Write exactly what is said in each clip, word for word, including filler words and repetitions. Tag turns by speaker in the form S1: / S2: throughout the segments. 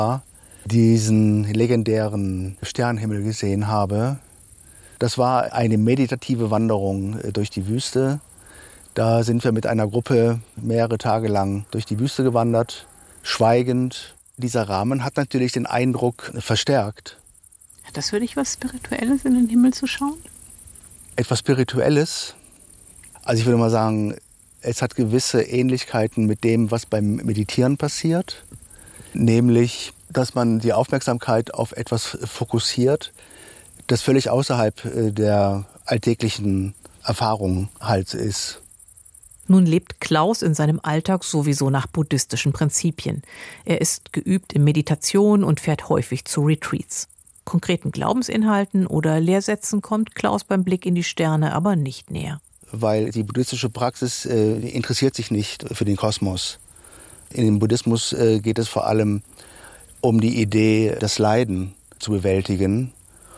S1: diesen legendären Sternenhimmel gesehen habe. Das war eine meditative Wanderung durch die Wüste. Da sind wir mit einer Gruppe mehrere Tage lang durch die Wüste gewandert, schweigend. Dieser Rahmen hat natürlich den Eindruck verstärkt.
S2: Hat das für dich was Spirituelles, in den Himmel zu schauen?
S1: Etwas Spirituelles? Also ich würde mal sagen, es hat gewisse Ähnlichkeiten mit dem, was beim Meditieren passiert. Nämlich, dass man die Aufmerksamkeit auf etwas fokussiert, das völlig außerhalb der alltäglichen Erfahrung halt ist.
S2: Nun lebt Klaus in seinem Alltag sowieso nach buddhistischen Prinzipien. Er ist geübt in Meditation und fährt häufig zu Retreats. Konkreten Glaubensinhalten oder Lehrsätzen kommt Klaus beim Blick in die Sterne aber nicht näher.
S1: Weil die buddhistische Praxis äh, interessiert sich nicht für den Kosmos. In dem Buddhismus äh, geht es vor allem um die Idee, das Leiden zu bewältigen.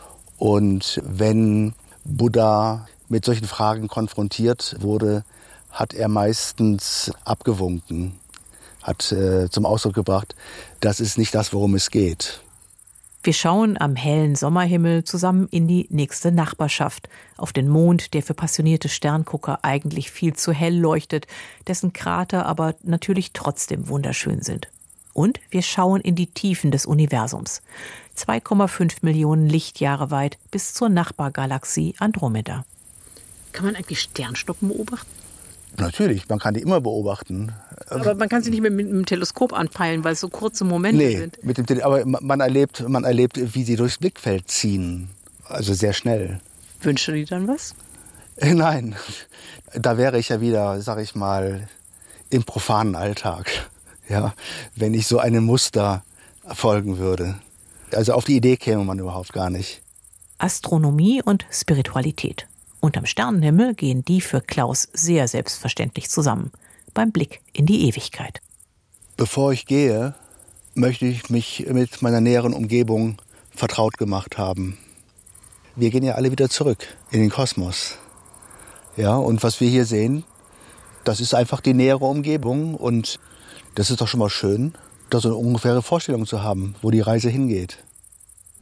S1: Und wenn Buddha mit solchen Fragen konfrontiert wurde, hat er meistens abgewunken, hat äh, zum Ausdruck gebracht, das ist nicht das, worum es geht.
S2: Wir schauen am hellen Sommerhimmel zusammen in die nächste Nachbarschaft, auf den Mond, der für passionierte Sterngucker eigentlich viel zu hell leuchtet, dessen Krater aber natürlich trotzdem wunderschön sind. Und wir schauen in die Tiefen des Universums, zwei Komma fünf Millionen Lichtjahre weit bis zur Nachbargalaxie Andromeda. Kann man eigentlich Sternschnuppen beobachten?
S1: Natürlich, man kann die immer beobachten.
S2: Aber man kann sie nicht mehr mit einem Teleskop anpeilen, weil es so kurze Momente
S1: nee,
S2: sind.
S1: Mit dem Tele- aber man erlebt, man erlebt, wie sie durchs Blickfeld ziehen. Also sehr schnell.
S2: Wünschst du dir dann was?
S1: Nein, da wäre ich ja wieder, sag ich mal, im profanen Alltag. Ja, wenn ich so einem Muster folgen würde. Also auf die Idee käme man überhaupt gar nicht.
S2: Astronomie und Spiritualität. Unterm Sternenhimmel gehen die für Klaus sehr selbstverständlich zusammen. Beim Blick in die Ewigkeit.
S1: Bevor ich gehe, möchte ich mich mit meiner näheren Umgebung vertraut gemacht haben. Wir gehen ja alle wieder zurück in den Kosmos. Ja, und was wir hier sehen, das ist einfach die nähere Umgebung. Und das ist doch schon mal schön, da so eine ungefähre Vorstellung zu haben, wo die Reise hingeht.